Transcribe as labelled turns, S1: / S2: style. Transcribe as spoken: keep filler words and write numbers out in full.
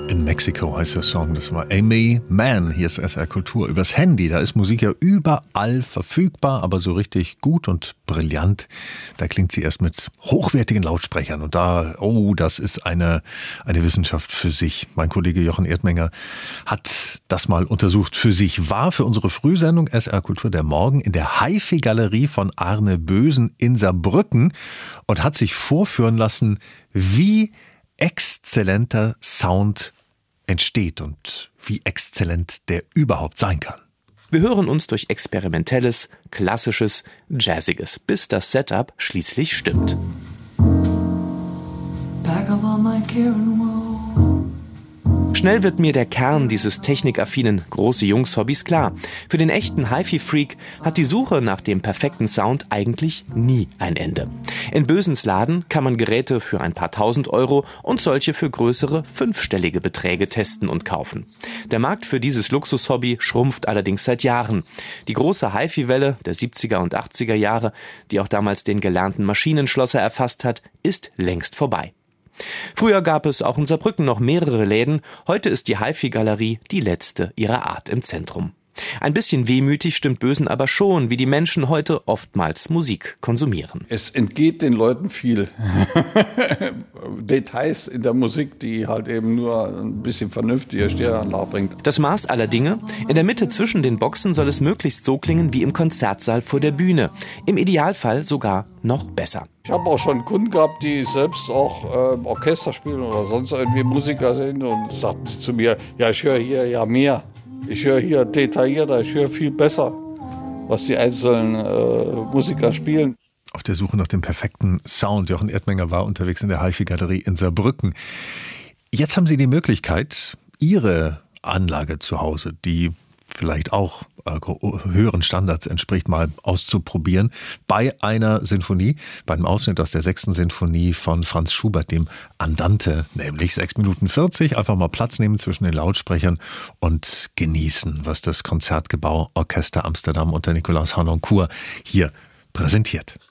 S1: In Mexico heißt der Song, das war Amy Mann. Hier ist S R Kultur. Übers Handy, da ist Musik ja überall verfügbar, aber so richtig gut und brillant, da klingt sie erst mit hochwertigen Lautsprechern. Und da, oh, das ist eine, eine Wissenschaft für sich. Mein Kollege Jochen Erdmenger hat das mal untersucht für sich. War für unsere Frühsendung S R Kultur der Morgen in der HiFi-Galerie von Arne Bösen in Saarbrücken und hat sich vorführen lassen, wie exzellenter Sound entsteht und wie exzellent der überhaupt sein kann.
S2: Wir hören uns durch Experimentelles, Klassisches, Jazziges, bis das Setup schließlich stimmt. Schnell wird mir der Kern dieses technikaffinen Große-Jungs-Hobbys klar. Für den echten Hi-Fi-Freak hat die Suche nach dem perfekten Sound eigentlich nie ein Ende. In Bösens Laden kann man Geräte für ein paar tausend Euro und solche für größere fünfstellige Beträge testen und kaufen. Der Markt für dieses Luxushobby schrumpft allerdings seit Jahren. Die große Hi-Fi-Welle der siebziger und achtziger Jahre, die auch damals den gelernten Maschinenschlosser erfasst hat, ist längst vorbei. Früher gab es auch in Saarbrücken noch mehrere Läden, heute ist die HiFi-Galerie die letzte ihrer Art im Zentrum. Ein bisschen wehmütig stimmt Bösen aber schon, wie die Menschen heute oftmals Musik konsumieren.
S3: Es entgeht den Leuten viel. Details in der Musik, die halt eben nur ein bisschen vernünftiger Stereoanlage bringt.
S2: Das Maß aller Dinge: In der Mitte zwischen den Boxen soll es möglichst so klingen wie im Konzertsaal vor der Bühne. Im Idealfall sogar noch besser.
S3: Ich habe auch schon Kunden gehabt, die selbst auch äh, Orchester spielen oder sonst irgendwie Musiker sind und sagten zu mir, ja, ich höre hier ja mehr. Ich höre hier detaillierter, ich höre viel besser, was die einzelnen äh, Musiker spielen.
S1: Auf der Suche nach dem perfekten Sound. Jochen Erdmenger war unterwegs in der HiFi-Galerie in Saarbrücken. Jetzt haben Sie die Möglichkeit, Ihre Anlage zu Hause, die vielleicht auch äh, höheren Standards entspricht, mal auszuprobieren bei einer Sinfonie, bei einem Ausschnitt aus der sechsten Sinfonie von Franz Schubert, dem Andante, nämlich sechs Minuten vierzig. Einfach mal Platz nehmen zwischen den Lautsprechern und genießen, was das Konzertgebau Orchester Amsterdam unter Nikolaus Harnoncourt hier präsentiert.